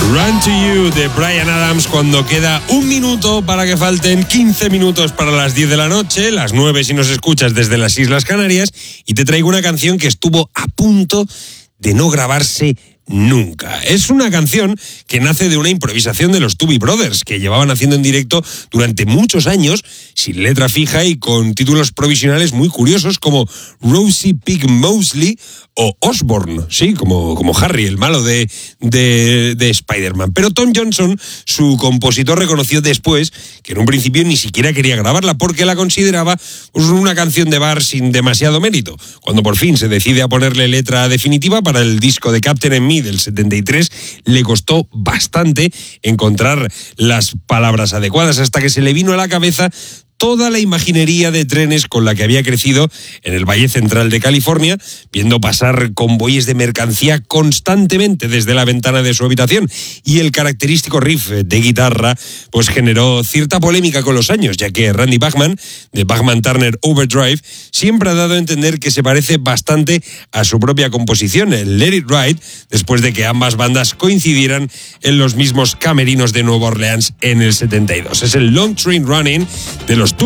Run to You de Bryan Adams, cuando queda un minuto para que falten 15 minutos para las 10 de la noche, las 9 si nos escuchas desde las Islas Canarias, y te traigo una canción que estuvo a punto de no grabarse nunca. Es una canción que nace de una improvisación de los Doobie Brothers, que llevaban haciendo en directo durante muchos años, sin letra fija y con títulos provisionales muy curiosos como Rosie Pig Mosley o Osborn, sí, como Harry, el malo de Spider-Man. Pero Tom Johnson, su compositor, reconoció después que en un principio ni siquiera quería grabarla porque la consideraba una canción de bar sin demasiado mérito. Cuando por fin se decide a ponerle letra definitiva para el disco de Captain and Me del 73, le costó bastante encontrar las palabras adecuadas, hasta que se le vino a la cabeza toda la imaginería de trenes con la que había crecido en el Valle Central de California, viendo pasar convoyes de mercancía constantemente desde la ventana de su habitación. Y el característico riff de guitarra pues generó cierta polémica con los años, ya que Randy Bachman, de Bachman Turner Overdrive, siempre ha dado a entender que se parece bastante a su propia composición, el Let It Ride, después de que ambas bandas coincidieran en los mismos camerinos de Nueva Orleans en el 72. Es el Long Train Running de los